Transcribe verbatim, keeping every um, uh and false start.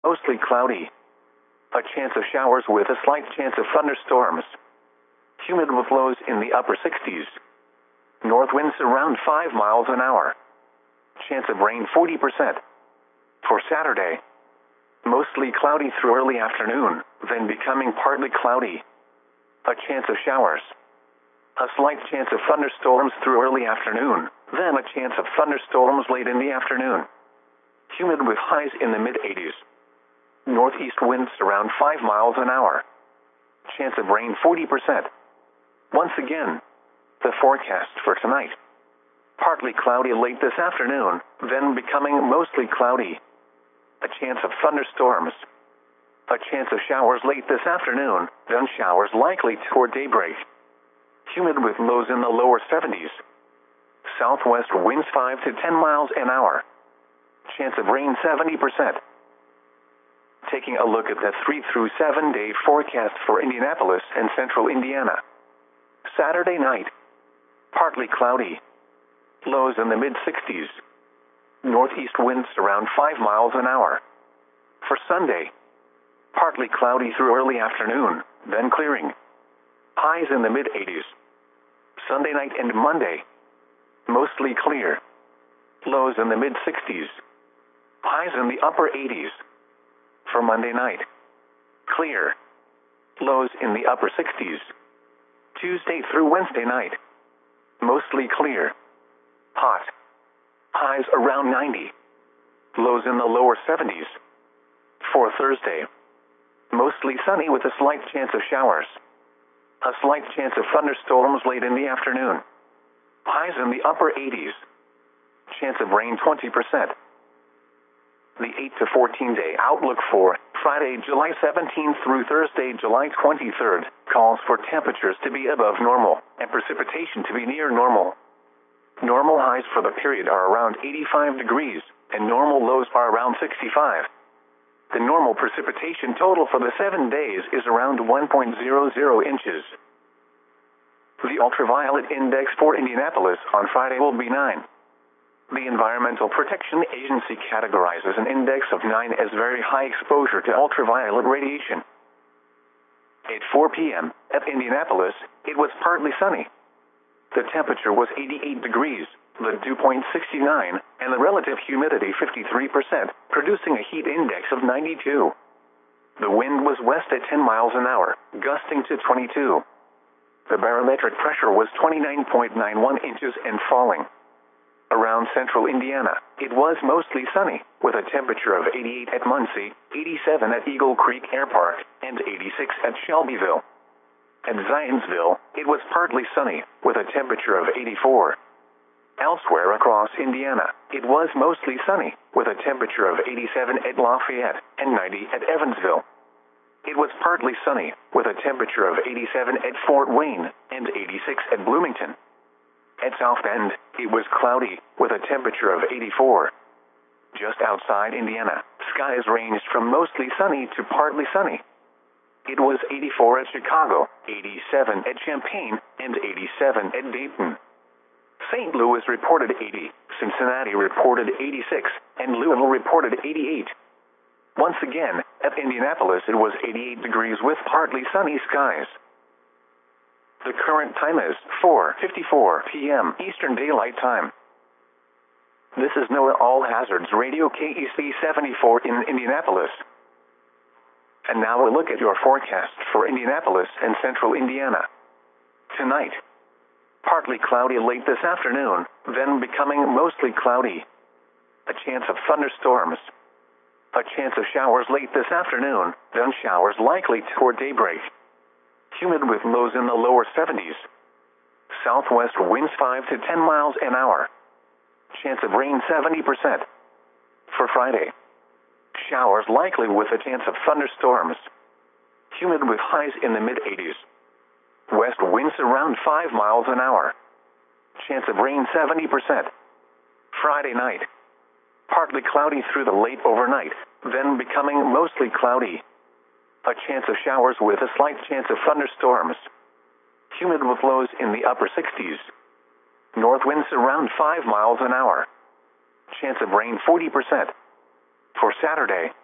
Mostly cloudy. A chance of showers with a slight chance of thunderstorms. Humid with lows in the upper sixties. North winds around five miles an hour. Chance of rain forty percent. For Saturday, mostly cloudy through early afternoon, then becoming partly cloudy. A chance of showers. A slight chance of thunderstorms through early afternoon, then a chance of thunderstorms late in the afternoon. Humid with highs in the mid-eighties. Northeast winds around five miles an hour. Chance of rain forty percent. Once again, the forecast for tonight. Partly cloudy late this afternoon, then becoming mostly cloudy. A chance of thunderstorms. A chance of showers late this afternoon, then showers likely toward daybreak. Humid with lows in the lower seventies. Southwest winds five to ten miles an hour. Chance of rain seventy percent. Taking a look at the three through seven day forecast for Indianapolis and central Indiana. Saturday night, partly cloudy. Lows in the mid-sixties. Northeast winds around five miles an hour. For Sunday, partly cloudy through early afternoon, then clearing. Highs in the mid-eighties. Sunday night and Monday, mostly clear. Lows in the mid-sixties. Highs in the upper eighties. For Monday night, clear. Lows in the upper sixties. Tuesday through Wednesday night, mostly clear. Hot. Highs around ninety. Lows in the lower seventies. For Thursday, mostly sunny with a slight chance of showers. A slight chance of thunderstorms late in the afternoon. Highs in the upper eighties. Chance of rain twenty percent. The eight to fourteen day outlook for Friday, July seventeenth through Thursday, July twenty-third, calls for temperatures to be above normal and precipitation to be near normal. Normal highs for the period are around eighty-five degrees, and normal lows are around sixty-five. The normal precipitation total for the seven days is around one point zero zero inches. The ultraviolet index for Indianapolis on Friday will be nine. The Environmental Protection Agency categorizes an index of nine as very high exposure to ultraviolet radiation. At four p m at Indianapolis, it was partly sunny. The temperature was eighty-eight degrees, the dew point sixty-nine, and the relative humidity fifty-three percent, producing a heat index of ninety-two. The wind was west at ten miles an hour, gusting to twenty-two. The barometric pressure was twenty-nine point nine one inches and falling. Around central Indiana, it was mostly sunny, with a temperature of eighty-eight at Muncie, eighty-seven at Eagle Creek Air Park, and eighty-six at Shelbyville. At Zionsville, it was partly sunny, with a temperature of eighty-four. Elsewhere across Indiana, it was mostly sunny, with a temperature of eighty-seven at Lafayette and ninety at Evansville. It was partly sunny, with a temperature of eighty-seven at Fort Wayne and eighty-six at Bloomington. At South Bend, it was cloudy, with a temperature of eighty-four. Just outside Indiana, skies ranged from mostly sunny to partly sunny. It was eighty-four at Chicago, eighty-seven at Champaign, and eighty-seven at Dayton. Saint Louis reported eighty, Cincinnati reported eighty-six, and Louisville reported eighty-eight. Once again, at Indianapolis it was eighty-eight degrees with partly sunny skies. The current time is four fifty-four p m Eastern Daylight Time. This is NOAA All Hazards Radio K E C seventy-four in Indianapolis. And now a look at your forecast for Indianapolis and central Indiana. Tonight, partly cloudy late this afternoon, then becoming mostly cloudy. A chance of thunderstorms. A chance of showers late this afternoon, then showers likely toward daybreak. Humid with lows in the lower seventies. Southwest winds five to ten miles an hour. Chance of rain seventy percent. For Friday, showers likely with a chance of thunderstorms. Humid with highs in the mid-eighties. West winds around five miles an hour. Chance of rain seventy percent. Friday night, partly cloudy through the late overnight, then becoming mostly cloudy. A chance of showers with a slight chance of thunderstorms. Humid with lows in the upper sixties. North winds around five miles an hour. Chance of rain forty percent. For Saturday,